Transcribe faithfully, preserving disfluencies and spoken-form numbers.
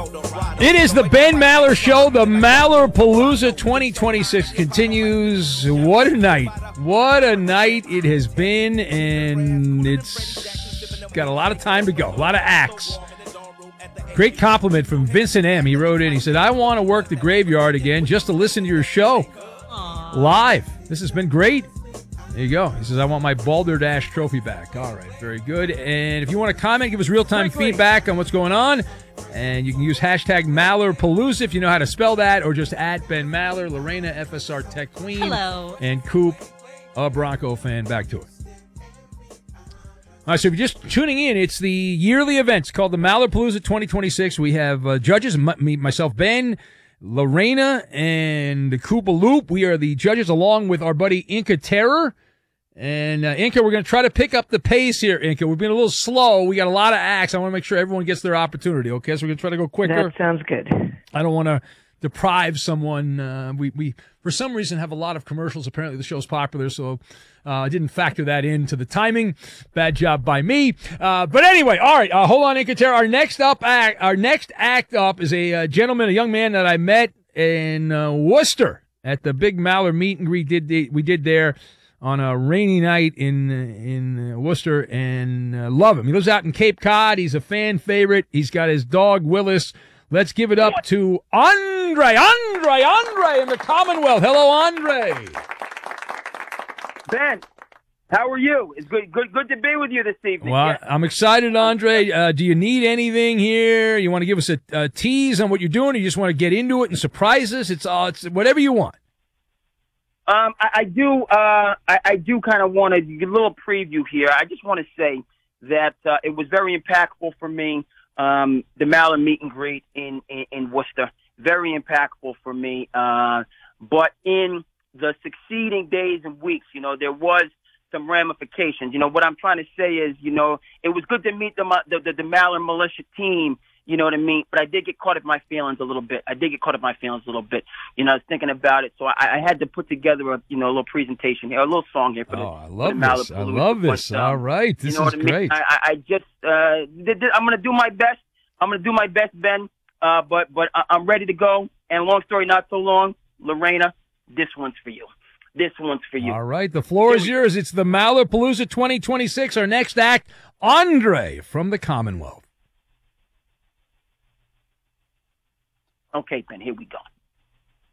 It is the Ben Maller Show. The Mallerpalooza twenty twenty-six continues. What a night. What a night it has been, and it's got a lot of time to go. A lot of acts. Great compliment from Vincent M. He wrote in. He said, I want to work the graveyard again just to listen to your show live. This has been great. There you go. He says, I want my Balderdash trophy back. All right, very good. And if you want to comment, give us real-time Quickly. feedback on what's going on. And you can use hashtag Mallerpalooza if you know how to spell that, or just at Ben Maller, Lorena, F S R Tech Queen. Hello. And Coop, a Bronco fan. Back to it. All right, so if you're just tuning in, it's the yearly event. It's called the Mallerpalooza twenty twenty-six. We have uh, judges, m- me, myself, Ben, Lorena, and Koopa Loop. We are the judges along with our buddy Inca Terror. And, uh, Inca, we're going to try to pick up the pace here, Inca. We've been a little slow. We got a lot of acts. I want to make sure everyone gets their opportunity, okay? So we're going to try to go quicker. That sounds good. I don't want to deprive someone. Uh, we, we, for some reason, have a lot of commercials. Apparently the show's popular, so uh, I didn't factor that into the timing. Bad job by me. Uh, but anyway, all right, uh, hold on, Inca Terror. Our next up act, our next act up is a uh, gentleman, a young man that I met in uh, Worcester at the Big Maller meet and greet did we did there on a rainy night in in Worcester, and uh, love him. He lives out in Cape Cod. He's a fan favorite. He's got his dog, Willis. Let's give it up to Andre, Andre, Andre in the Commonwealth. Hello, Andre. Ben, how are you? It's good, good, good to be with you this evening. Well, yeah. I'm excited, Andre. Uh, do you need anything here? You want to give us a, a tease on what you're doing, or you just want to get into it and surprise us? It's, uh, it's whatever you want. Um, I, I do. Uh, I, I do kind of want to get a little preview here. I just want to say that uh, it was very impactful for me. Um, the Maller meet and greet in, in, in Worcester, very impactful for me. Uh, but in the succeeding days and weeks, you know, there was some ramifications. You know, what I'm trying to say is, you know, it was good to meet the the, the, the Maller militia team. You know what I mean? But I did get caught up in my feelings a little bit. I did get caught up in my feelings a little bit. You know, I was thinking about it, so I, I had to put together a, you know, a little presentation here, a little song here for oh, the. I love the this. I love this. But, um, All right, this you know is what I mean? great. I, I just, uh, did, did, I'm going to do my best. I'm going to do my best, Ben. Uh, but but I, I'm ready to go. And long story not so long, Lorena, this one's for you. This one's for you. All right, the floor is yours. It's the Mallerpalooza twenty twenty-six. Our next act, Andre from the Commonwealth. Okay, Ben, here we go.